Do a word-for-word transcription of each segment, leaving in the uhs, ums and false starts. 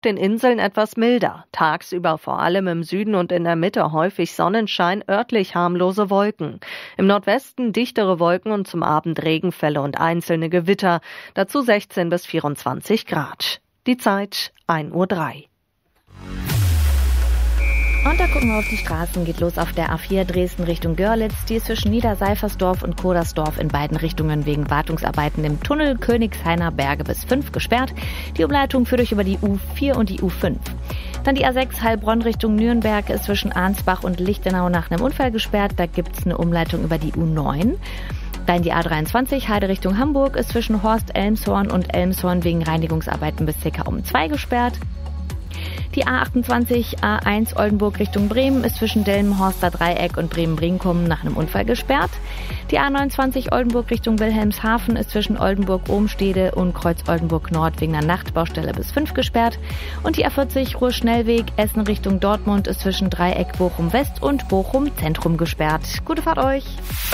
Den Inseln etwas milder. Tagsüber vor allem im Süden und in der Mitte häufig Sonnenschein, örtlich harmlose Wolken. Im Nordwesten dichtere Wolken und zum Abend Regenfälle und einzelne Gewitter. Dazu sechzehn bis vierundzwanzig Grad. Die Zeit ein Uhr drei. Und da gucken wir auf die Straßen. Geht los auf der A vier Dresden Richtung Görlitz. Die ist zwischen Niederseifersdorf und Kodersdorf in beiden Richtungen wegen Wartungsarbeiten im Tunnel Königshainer Berge bis fünf gesperrt. Die Umleitung führt euch über die U vier und die U fünf. Dann die A sechs Heilbronn Richtung Nürnberg ist zwischen Arnsbach und Lichtenau nach einem Unfall gesperrt. Da gibt's eine Umleitung über die U neun. Dann die A dreiundzwanzig Heide Richtung Hamburg ist zwischen Horst Elmshorn und Elmshorn wegen Reinigungsarbeiten bis ca. um zwei gesperrt. Die A achtundzwanzig A eins Oldenburg Richtung Bremen ist zwischen Delmenhorster Dreieck und Bremen-Brinkum nach einem Unfall gesperrt. Die A neunundzwanzig Oldenburg Richtung Wilhelmshaven ist zwischen Oldenburg-Ohmstede und Kreuz-Oldenburg-Nord wegen einer Nachtbaustelle bis fünf gesperrt. Und die A vierzig Ruhr-Schnellweg Essen Richtung Dortmund ist zwischen Dreieck Bochum-West und Bochum-Zentrum gesperrt. Gute Fahrt euch!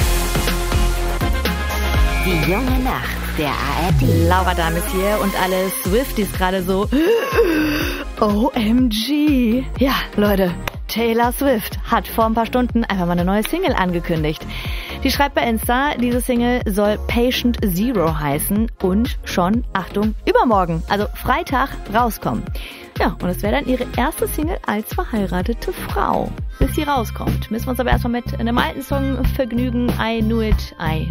Die junge Nacht der A R D. Laura Dahm ist hier und alle Swifties gerade so O M G. Ja, Leute, Taylor Swift hat vor ein paar Stunden einfach mal eine neue Single angekündigt. Die schreibt bei Insta, diese Single soll Patient Zero heißen und schon, Achtung, übermorgen, also Freitag, rauskommen. Ja, und es wäre dann ihre erste Single als verheiratete Frau. Bis sie rauskommt, müssen wir uns aber erstmal mit einem alten Song vergnügen. I Knew It, I